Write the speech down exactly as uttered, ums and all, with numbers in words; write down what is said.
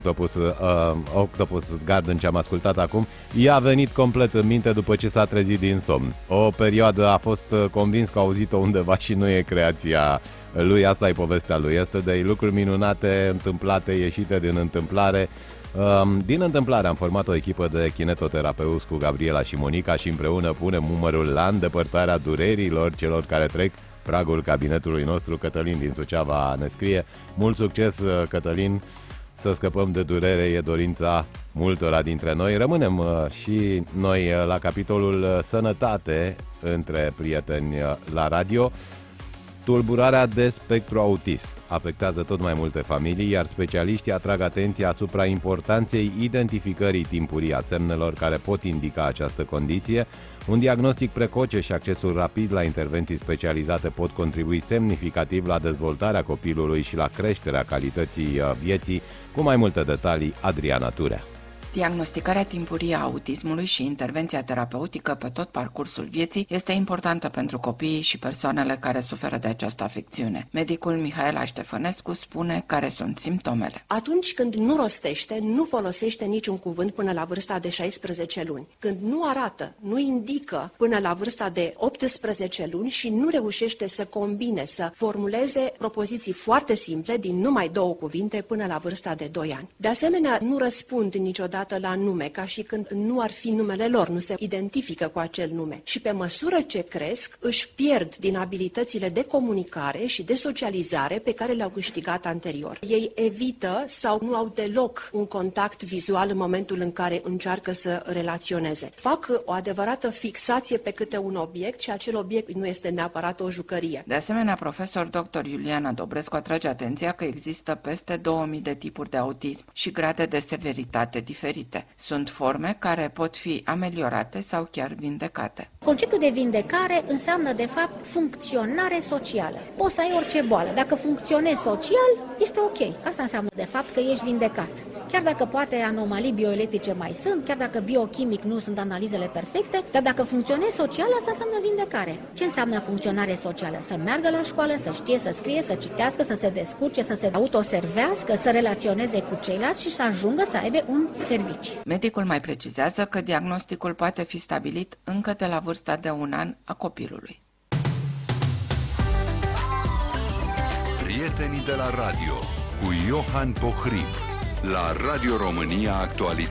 Octopus, uh, Octopus Garden, ce am ascultat acum, i-a venit complet în minte după ce s-a trezit din somn. O perioadă a fost convins că a auzit-o undeva și nu e creația lui, asta e povestea lui. Yesterday, lucruri minunate, întâmplate, ieșite din întâmplare. Din întâmplare am format o echipă de kinetoterapeuți cu Gabriela și Monica și împreună punem numărul la îndepărtarea durerilor celor care trec pragul cabinetului nostru. Cătălin din Suceava ne scrie: mult succes, Cătălin, să scăpăm de durere e dorința multora dintre noi. Rămânem uh, și noi uh, la capitolul uh, sănătate între prieteni uh, la radio. Tulburarea de spectru autist afectează tot mai multe familii, iar specialiștii atrag atenția asupra importanței identificării timpurii a semnelor care pot indica această condiție. Un diagnostic precoce și accesul rapid la intervenții specializate pot contribui semnificativ la dezvoltarea copilului și la creșterea calității vieții. Cu mai multe detalii, Adriana Turea. Diagnosticarea timpurie a autismului și intervenția terapeutică pe tot parcursul vieții este importantă pentru copiii și persoanele care suferă de această afecțiune. Medicul Mihaela Ștefănescu spune care sunt simptomele. Atunci când nu rostește, nu folosește niciun cuvânt până la vârsta de șaisprezece luni. Când nu arată, nu indică până la vârsta de optsprezece luni și nu reușește să combine, să formuleze propoziții foarte simple din numai două cuvinte până la vârsta de doi ani. De asemenea, nu răspund niciodată la nume, ca și când nu ar fi numele lor, nu se identifică cu acel nume. Și pe măsură ce cresc, își pierd din abilitățile de comunicare și de socializare pe care le-au câștigat anterior. Ei evită sau nu au deloc un contact vizual în momentul în care încearcă să relaționeze. Fac o adevărată fixație pe câte un obiect și acel obiect nu este neapărat o jucărie. De asemenea, profesor doctor Iuliana Dobrescu atrage atenția că există peste două mii de tipuri de autism și grade de severitate diferite. Sunt forme care pot fi ameliorate sau chiar vindecate. Conceptul de vindecare înseamnă, de fapt, funcționare socială. Poți să ai orice boală. Dacă funcționezi social, este ok. Asta înseamnă, de fapt, că ești vindecat. Chiar dacă poate anomalii bioelectrice mai sunt, chiar dacă biochimic nu sunt analizele perfecte, dar dacă funcționezi social, asta înseamnă vindecare. Ce înseamnă funcționare socială? Să meargă la școală, să știe să scrie, să citească, să se descurce, să se autoservească, să relaționeze cu ceilalți și să ajungă să aibă un serviciu. Medicul mai precizează că diagnosticul poate fi stabilit încă de la vârsta de un an a copilului. Prietenii de la radio cu Iohan Pohrin la Radio România Actualitate.